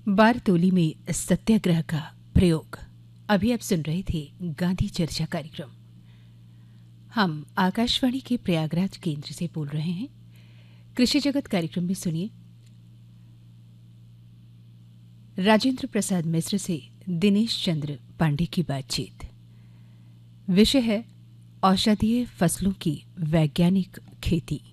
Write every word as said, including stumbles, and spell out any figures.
बारतोली में सत्याग्रह का प्रयोग। अभी आप सुन रहे थे गांधी चर्चा कार्यक्रम। हम आकाशवाणी के प्रयागराज केंद्र से बोल रहे हैं। कृषि जगत कार्यक्रम में सुनिए राजेंद्र प्रसाद मिश्र से दिनेश चंद्र पांडे की बातचीत। विषय है औषधीय फसलों की वैज्ञानिक खेती।